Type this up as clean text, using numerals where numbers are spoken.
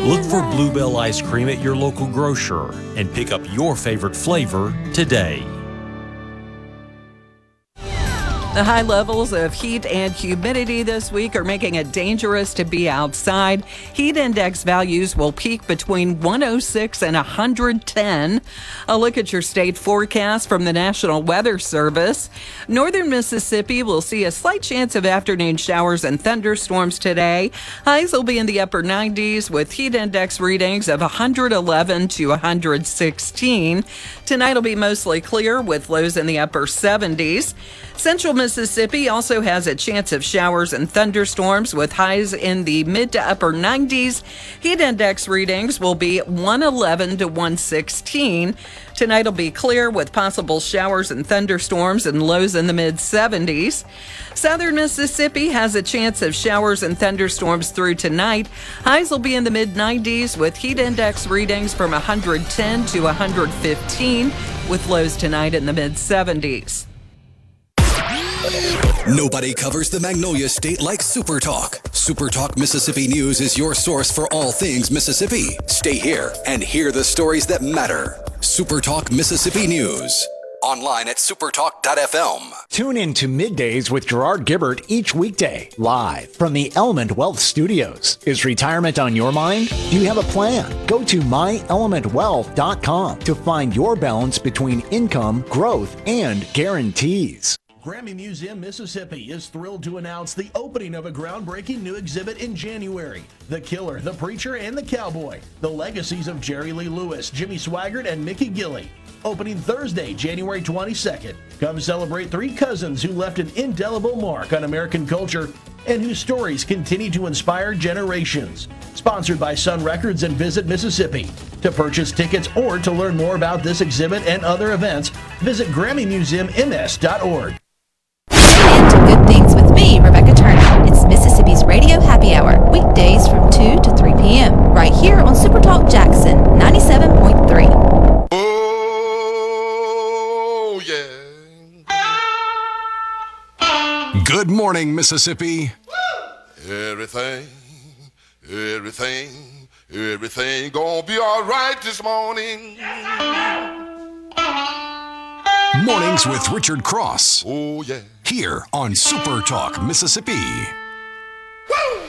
Look for Bluebell ice cream at your local grocer and pick up your favorite flavor today. The high levels of heat and humidity this week are making it dangerous to be outside. Heat index values will peak between 106 and 110. A look at your state forecast from the National Weather Service. Northern Mississippi will see a slight chance of afternoon showers and thunderstorms today. Highs will be in the upper 90s with heat index readings of 111 to 116. Tonight will be mostly clear with lows in the upper 70s. Central Mississippi also has a chance of showers and thunderstorms with highs in the mid to upper 90s. Heat index readings will be 111 to 116. Tonight will be clear with possible showers and thunderstorms and lows in the mid 70s. Southern Mississippi has a chance of showers and thunderstorms through tonight. Highs will be in the mid 90s with heat index readings from 110 to 115 with lows tonight in the mid 70s. Nobody covers the Magnolia State like Super Talk. Super Talk Mississippi News is your source for all things Mississippi. Stay here and hear the stories that matter. Super Talk Mississippi News. Online at supertalk.fm. Tune in to Middays with Gerard Gibbert each weekday, live from the Element Wealth Studios. Is retirement on your mind? Do you have a plan? Go to myelementwealth.com to find your balance between income, growth, and guarantees. Grammy Museum Mississippi is thrilled to announce the opening of a groundbreaking new exhibit in January. The Killer, the Preacher, and the Cowboy. The legacies of Jerry Lee Lewis, Jimmy Swaggart, and Mickey Gilley. Opening Thursday, January 22nd. Come celebrate three cousins who left an indelible mark on American culture and whose stories continue to inspire generations. Sponsored by Sun Records and Visit Mississippi. To purchase tickets or to learn more about this exhibit and other events, visit GrammyMuseumMS.org. Into Good Things with me, Rebecca Turner. It's Mississippi's Radio Happy Hour, weekdays from 2 to 3 p.m. right here on Super Talk Jackson 97.3. Oh, yeah. Good morning, Mississippi. Everything gonna be all right this morning. Mornings with Richard Cross. Oh, yeah. Here on Super Talk Mississippi. Woo!